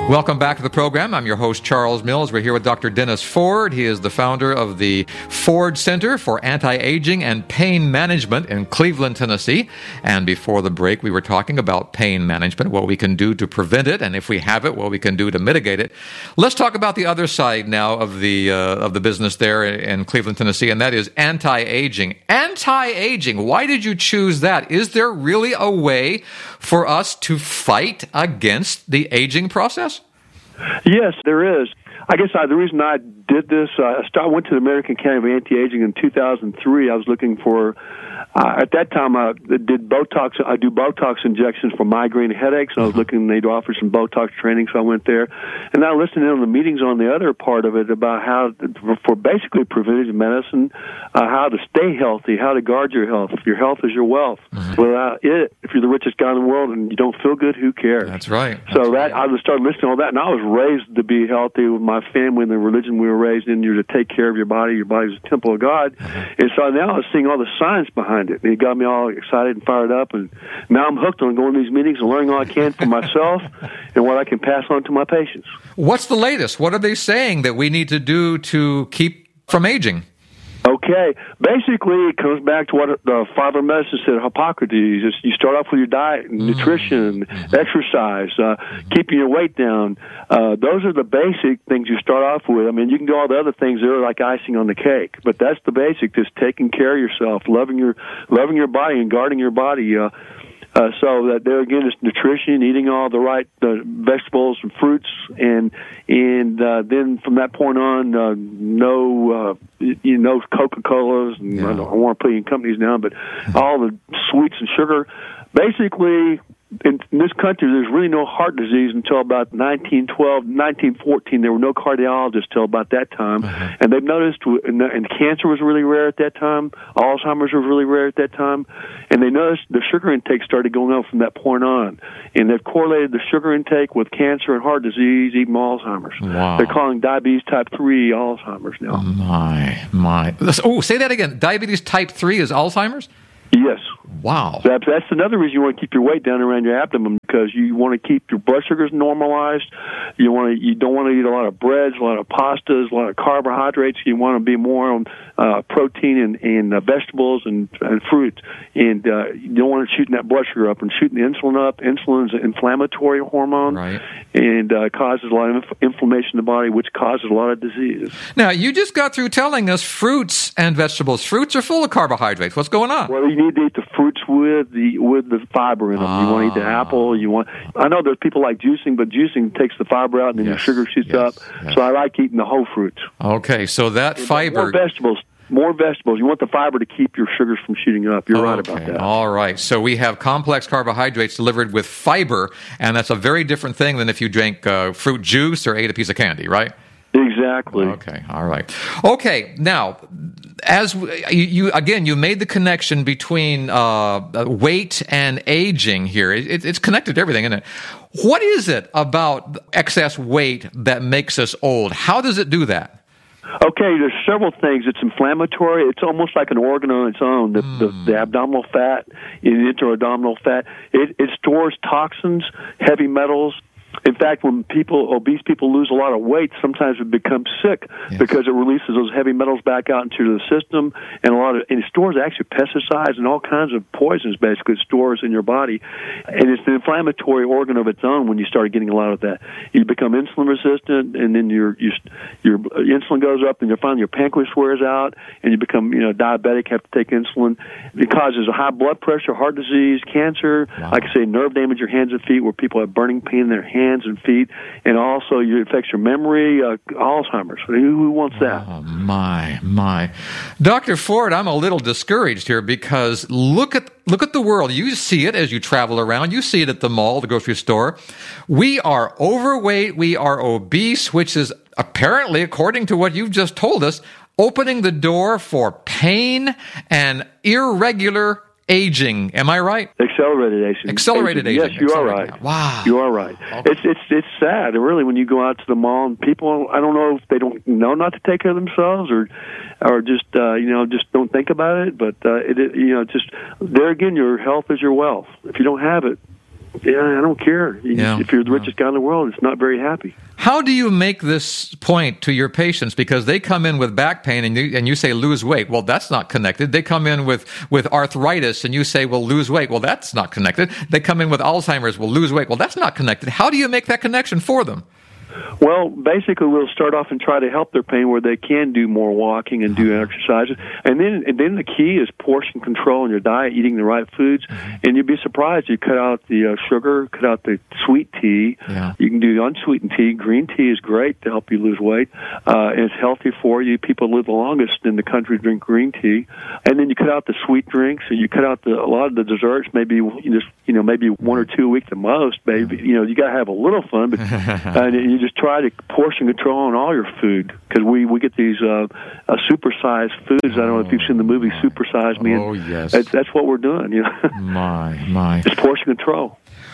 Welcome back to the program. I'm your host, Charles Mills. We're here with Dr. Dennis Ford. He is the founder of the Ford Center for Anti-Aging and Pain Management in Cleveland, Tennessee. And before the break, we were talking about pain management, what we can do to prevent it, and if we have it, what we can do to mitigate it. Let's talk about the other side now of the business there in Cleveland, Tennessee, and that is anti-aging. Anti-aging, why did you choose that? Is there really a way for us to fight against the aging process? Yes, there is. I guess the reason I did this, I went to the American Academy of Anti-Aging in 2003. I was looking for, at that time, I did Botox. I do Botox injections for migraine headaches. And I was looking, they'd offer some Botox training, so I went there. And I listened in on the meetings on the other part of it about how, for basically preventative medicine, how to stay healthy, how to guard your health. If your health is your wealth. Mm-hmm. Without it, if you're the richest guy in the world and you don't feel good, who cares? That's right. I started listening to all that, and I was raised to be healthy with my family and the religion we were raised in. You're to take care of your body. Your body's a temple of God. Mm-hmm. And so now I was seeing all the science behind it, and it got me all excited and fired up. And now I'm hooked on going to these meetings and learning all I can for myself and what I can pass on to my patients. What's the latest? What are they saying that we need to do to keep from aging? Okay. Basically, it comes back to what the father of medicine said, Hippocrates. You start off with your diet, nutrition, exercise, keeping your weight down. Those are the basic things you start off with. I mean, you can do all the other things that are like icing on the cake, but that's the basic, just taking care of yourself, loving your body and guarding your body. So that there again is nutrition, eating all the right vegetables and fruits, and then from that point on, no Coca-Colas, and I don't want to put in companies now, but all the sweets and sugar. Basically, in this country, there's really no heart disease until about 1912, 1914. There were no cardiologists till about that time. And they've noticed, and cancer was really rare at that time. Alzheimer's was really rare at that time. And they noticed the sugar intake started going up from that point on. And they've correlated the sugar intake with cancer and heart disease, even Alzheimer's. Wow. They're calling diabetes type 3 Alzheimer's now. My. Oh, say that again. Diabetes type 3 is Alzheimer's? Yes. Wow. That's another reason you want to keep your weight down around your abdomen, because you want to keep your blood sugars normalized. You don't want to eat a lot of breads, a lot of pastas, a lot of carbohydrates. You want to be more on protein and vegetables and fruits. And you don't want to shoot that blood sugar up and shooting the insulin up. Insulin is an inflammatory hormone, right, and causes a lot of inflammation in the body, which causes a lot of diseases. Now, you just got through telling us fruits and vegetables. Fruits are full of carbohydrates. What's going on? Well, you need to eat the fruits with the fiber in them. You want to eat the apple. I know there's people like juicing, but juicing takes the fiber out and then your sugar shoots up. Yes. So I like eating the whole fruits. Okay, so that fiber... More vegetables. You want the fiber to keep your sugars from shooting up. You're right about that. All right. So we have complex carbohydrates delivered with fiber, and that's a very different thing than if you drank fruit juice or ate a piece of candy, right? Exactly. Okay. All right. Okay. Now, as you made the connection between weight and aging here. It's connected to everything, isn't it? What is it about excess weight that makes us old? How does it do that? Okay, there's several things. It's inflammatory. It's almost like an organ on its own. The abdominal fat, the intra-abdominal fat, it stores toxins, heavy metals. In fact, when obese people lose a lot of weight, sometimes it becomes sick because it releases those heavy metals back out into the system, and it stores actually pesticides and all kinds of poisons. Basically, it stores in your body, and it's an inflammatory organ of its own. When you start getting a lot of that, you become insulin resistant, and then your insulin goes up, and you find your pancreas wears out, and you become diabetic, have to take insulin. It causes a high blood pressure, heart disease, cancer. Wow. Like I say, nerve damage, your hands and feet, where people have burning pain in their hands and feet, and also it affects your memory, Alzheimer's. Who wants that? Oh, my. Dr. Ford, I'm a little discouraged here because look at the world. You see it as you travel around. You see it at the mall, the grocery store. We are overweight. We are obese, which is apparently, according to what you've just told us, opening the door for pain and irregular aging. Am I right? Accelerated aging. Accelerated aging. Yes, you are right. Wow. You are right. Okay. It's sad, really, when you go out to the mall and people, I don't know if they don't know not to take care of themselves or just just don't think about it. But just there again, your health is your wealth. If you don't have it, I don't care. If you're the richest guy in the world, it's not very happy. How do you make this point to your patients? Because they come in with back pain and you say lose weight. Well, that's not connected. They come in with arthritis and you say, well, lose weight. Well, that's not connected. They come in with Alzheimer's. Well, lose weight. Well, that's not connected. How do you make that connection for them? Well, basically, we'll start off and try to help their pain where they can do more walking and do exercises. And then the key is portion control in your diet, eating the right foods. And you'd be surprised. You cut out the sugar, cut out the sweet tea. Yeah. You can do unsweetened tea. Green tea is great to help you lose weight. And it's healthy for you. People live the longest in the country drink green tea. And then you cut out the sweet drinks, and you cut out a lot of the desserts. Maybe maybe 1 or 2 a week the most. Maybe you got to have a little fun, but and you just try to portion control on all your food, because we get these supersized foods. I don't know if you've seen the movie Supersize Me. Oh, yes. That's what we're doing. My. It's portion control.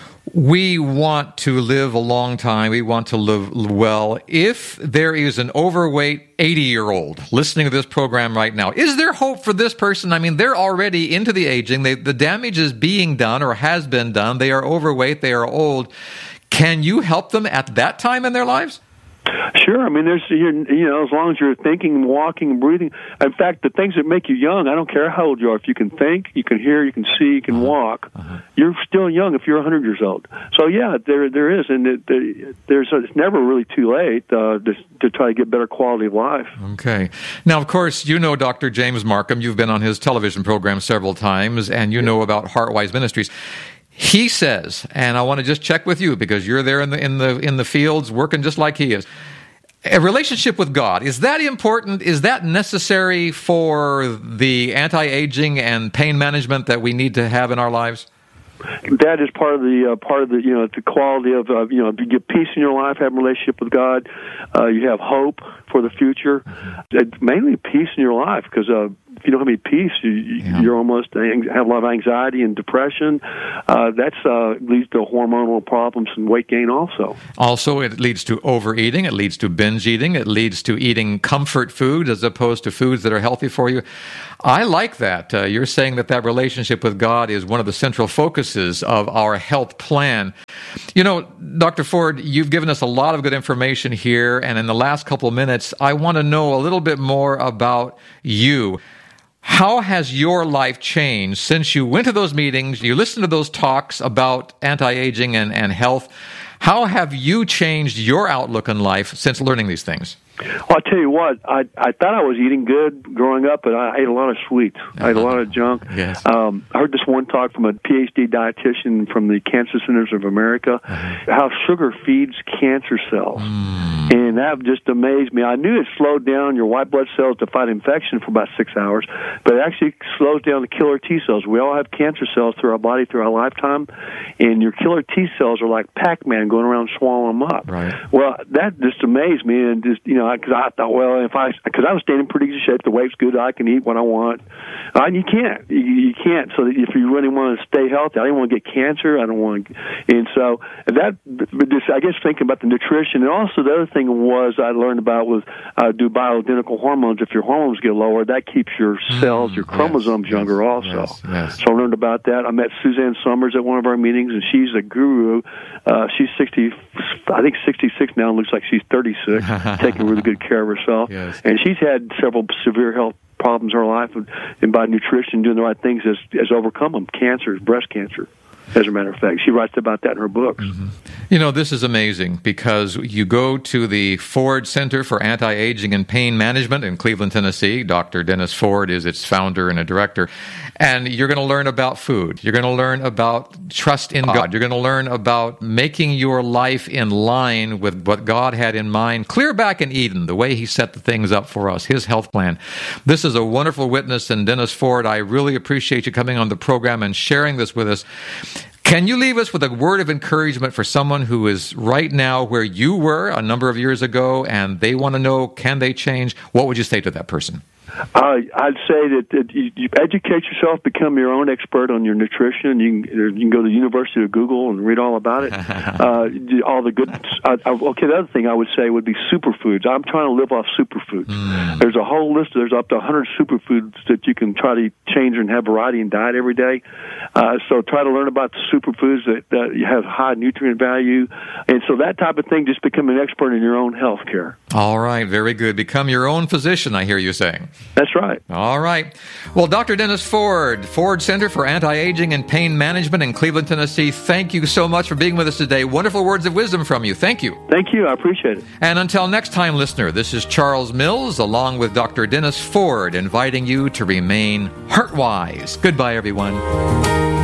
We want to live a long time. We want to live well. If there is an overweight 80-year-old listening to this program right now, is there hope for this person? I mean, they're already into the aging. The damage is being done or has been done. They are overweight. They are old. Can you help them at that time in their lives? Sure. I mean, there's as long as you're thinking, walking, and breathing. In fact, the things that make you young, I don't care how old you are. If you can think, you can hear, you can see, you can walk, you're still young if you're 100 years old. So yeah, there is, and it's never really too late to try to get better quality of life. Okay. Now, of course, Dr. James Markham. You've been on his television program several times, and you know about Heartwise Ministries. He says, and I want to just check with you because you're there in the fields working just like he is. A relationship with God, is that important? Is that necessary for the anti-aging and pain management that we need to have in our lives? That is part of the quality of you get peace in your life, have a relationship with God. You have hope for the future. Mainly peace in your life, because if you don't have any peace, you're almost have a lot of anxiety and depression. That leads to hormonal problems and weight gain also. Also, it leads to overeating. It leads to binge eating. It leads to eating comfort food as opposed to foods that are healthy for you. I like that. You're saying that relationship with God is one of the central focuses of our health plan. Dr. Ford, you've given us a lot of good information here, and in the last couple of minutes, I want to know a little bit more about you. How has your life changed since you went to those meetings, you listened to those talks about anti-aging and health? How have you changed your outlook on life since learning these things? Well, I'll tell you what, I thought I was eating good growing up, but I ate a lot of sweets. I ate a lot of junk. Yes. I heard this one talk from a PhD dietitian from the Cancer Centers of America, how sugar feeds cancer cells. And that just amazed me. I knew it slowed down your white blood cells to fight infection for about 6 hours, but it actually slows down the killer T cells. We all have cancer cells through our body through our lifetime, and your killer T cells are like Pac-Man going around swallowing them up. Right. Well, that just amazed me, and just, because I thought, well, because I was staying in pretty good shape, the weight's good, I can eat what I want. And you can't. You can't. So if you really want to stay healthy, I didn't want to get cancer. I don't want to. And so that, I guess, thinking about the nutrition, and also the other thing was I learned about was do bioidentical hormones. If your hormones get lower, that keeps your cells, your chromosomes younger also. Yes. So I learned about that. I met Suzanne Summers at one of our meetings, and she's a guru. She's 66 now, and looks like she's 36, taking really good care of herself. Yes. And she's had several severe health problems in her life, and by nutrition, doing the right things, has overcome them. Cancer, breast cancer, as a matter of fact. She writes about that in her books. This is amazing, because you go to the Ford Center for Anti-Aging and Pain Management in Cleveland, Tennessee. Dr. Dennis Ford is its founder and a director. And you're going to learn about food. You're going to learn about trust in God. You're going to learn about making your life in line with what God had in mind. Clear back in Eden, the way He set the things up for us, His health plan. This is a wonderful witness, and Dennis Ford, I really appreciate you coming on the program and sharing this with us. Can you leave us with a word of encouragement for someone who is right now where you were a number of years ago, and they want to know, can they change? What would you say to that person? I'd say that you educate yourself, become your own expert on your nutrition. You can go to the University of Google and read all about it. All the good. Okay, the other thing I would say would be superfoods. I'm trying to live off superfoods. There's a whole list. There's up to 100 superfoods that you can try to change and have variety in diet every day. So try to learn about the superfoods that have high nutrient value, and so that type of thing. Just become an expert in your own health care. All right, very good. Become your own physician, I hear you saying. That's right. All right. Well, Dr. Dennis Ford, Ford Center for Anti-Aging and Pain Management in Cleveland, Tennessee, thank you so much for being with us today. Wonderful words of wisdom from you. Thank you. Thank you. I appreciate it. And until next time, listener, this is Charles Mills along with Dr. Dennis Ford inviting you to remain heart-wise. Goodbye, everyone.